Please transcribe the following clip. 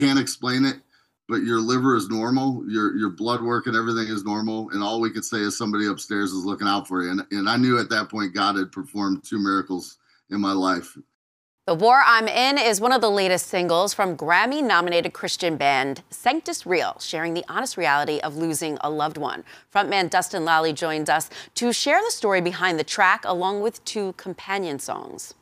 can't explain it, but your liver is normal, your blood work and everything is normal, and all we could say is somebody upstairs is looking out for you. And I knew at that point God had performed two miracles in my life. The War I'm In is one of the latest singles from Grammy-nominated Christian band Sanctus Real, sharing the honest reality of losing a loved one. Frontman Dustin Lally joins us to share the story behind the track, along with two companion songs.